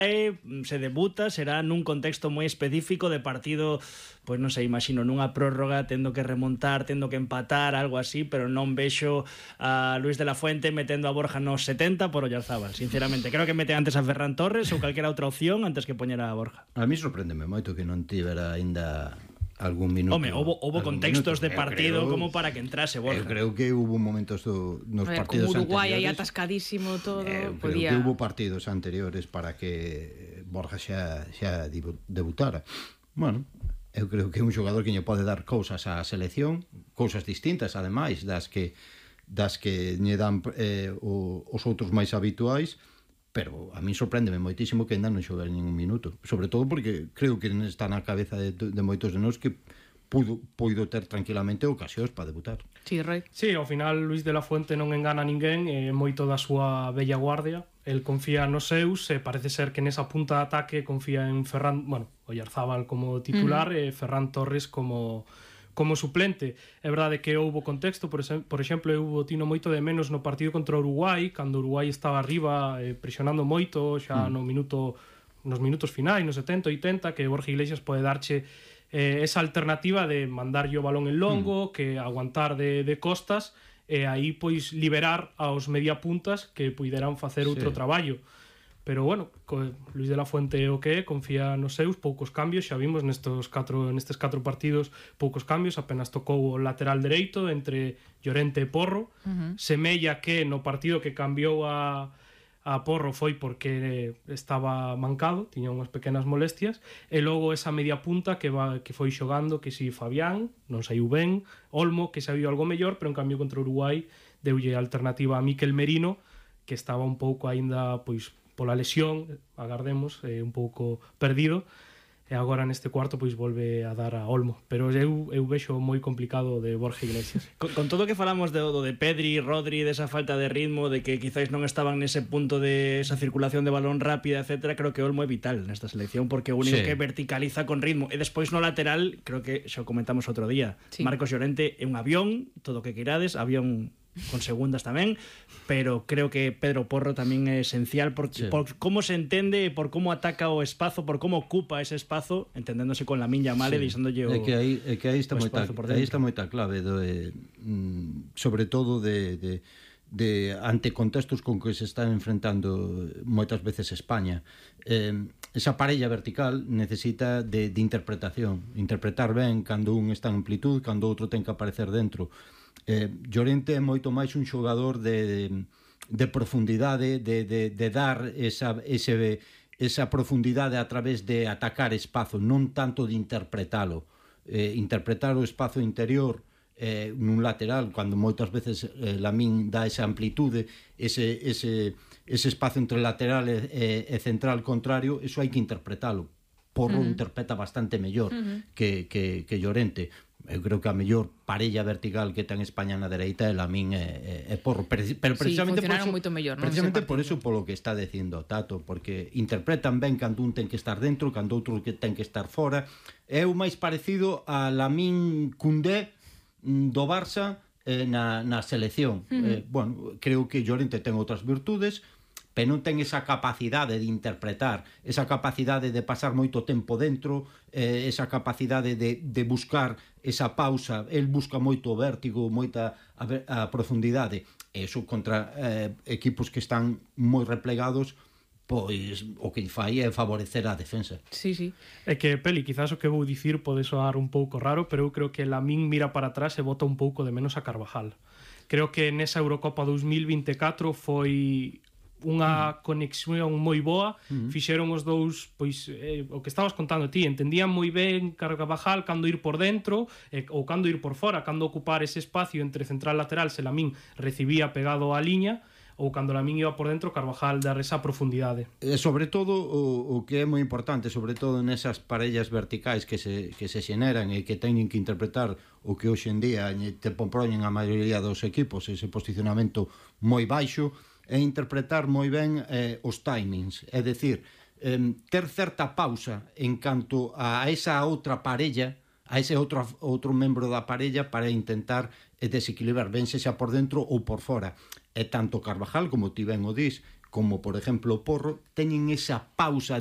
se debuta, será nun contexto moi específico de partido, pois non sei, imagino nunha prórroga tendo que remontar, tendo que empatar, algo así, pero non vexo a Luis de la Fuente metendo a Borja nos 70 por Oyarzábal, sinceramente. Creo que mete antes a Ferran Torres ou calquera outra opción antes que poñer a Borja. A mí sorpréndeme moito que non tivera aínda algún minuto. Home, houbo contextos de partido como para que entrase Borja. Eu creo que hubo momentos nos partidos anteriores. Como Uruguai aí atascadísimo todo, creo que hubo partidos anteriores para que Borja xa debutara. Bueno, eu creo que é un xogador que lle pode dar cousas á selección, cousas distintas ademais das que lle dan os outros máis habituais. Pero a mí sorpréndeme moitísimo que ainda non xogar ningún minuto, sobre todo porque creo que está na cabeza de moitos de nós que puido ter tranquilamente ocasións para debutar. Sí, Rei. Sí, ao final Luis de la Fuente non engana a ninguén, moito da súa bella guardia, el confía nos seus, e parece ser que nesa punta de ataque confía en Ferran, Oyarzábal como titular e Ferran Torres como suplente. É verdade que houbo contexto, por exemplo, eu tino moito de menos no partido contra Uruguai, cando Uruguai estaba arriba presionando moito xa nos minutos finais, nos 70, 80, que Borja Iglesias pode darche esa alternativa de mandarlle o balón en longo, que aguantar de costas, e aí pois liberar aos mediapuntas que puideran facer outro traballo. Pero bueno, Luis de la Fuente o que confía nos seus, poucos cambios, xa vimos nestes 4 partidos, poucos cambios, apenas tocou o lateral dereito entre Llorente e Porro. Semella que no partido que cambiou a Porro foi porque estaba mancado, tiña unhas pequenas molestias, e logo esa media punta que foi xogando, que si Fabián, non saiu ben, Olmo, que xa viu algo mellor, pero en cambio contra Uruguai deulle alternativa a Mikel Merino, que estaba un pouco aínda pois pola lesión, agardemos, un pouco perdido, e agora neste cuarto pois volve a dar a Olmo, pero eu vexo moi complicado de Borja Iglesias. Con todo o que falamos de Pedri, Rodri, desa falta de ritmo, de que quizáis non estaban nese punto de esa circulación de balón rápida, etcétera, creo que Olmo é vital nesta selección, porque o único que verticaliza con ritmo, e despois no lateral, creo que xa o comentamos outro día, Marcos Llorente é un avión, todo o que queirades, avión con segundas tamén, pero creo que Pedro Porro tamén é esencial por como se entende, por como ataca o espazo, por como ocupa ese espazo, entendéndose con Lamine Yamal e deixándolle o é que aí está moita clave sobre todo de ante contextos con que se están enfrentando moitas veces España. Esa parella vertical necesita de interpretar ben cando un está en amplitud, cando outro ten que aparecer dentro. Llorente é moito máis un xogador de profundidade, de dar esa profundidade a través de atacar espazo, non tanto de interpretar o espazo interior nun lateral, cando moitas veces Lamine dá esa amplitude, ese espazo entre lateral e central contrario, eso hai que interpretalo. Porro interpreta bastante mellor que Llorente. Eu creo que a mellor parella vertical que ten España na dereita é Lamine e Porro, pero precisamente por eso polo que está dicindo Tato, porque interpretan ben cando un ten que estar dentro, cando outro que ten que estar fora. É o máis parecido a Lamine Koundé do Barça na selección. Bueno, creo que Llorente ten outras virtudes, pero non ten esa capacidade de interpretar, esa capacidade de pasar moito tempo dentro, esa capacidade de buscar esa pausa. El busca moito o vértigo, moita a profundidade. Eso contra equipos que están moi replegados, pois o que fai é favorecer a defensa. Sí. É que, Peli, quizás o que vou dicir pode soar un pouco raro, pero eu creo que Lamine mira para atrás e bota un pouco de menos a Carvajal. Creo que nesa Eurocopa 2024 foi unha conexión moi boa, fixeron os dous, pois o que estabas contando ti, entendían moi ben Carvajal cando ir por dentro ou cando ir por fora, cando ocupar ese espacio entre central e lateral se Lamine recibía pegado á liña, ou cando Lamine iba por dentro, Carvajal dar esa profundidade. Sobre todo o que é moi importante, sobre todo nesas parellas verticais que se xeneran e que teñen que interpretar o que hoxe en día te propoñen a maioría dos equipos, ese posicionamento moi baixo, e interpretar moi ben os timings, é dicir, ter certa pausa en canto a esa outra parella, a ese outro membro da parella para intentar desequilibrar ben xa por dentro ou por fora. E tanto Carvajal, como ti ben o dis, como por exemplo o Porro, teñen esa pausa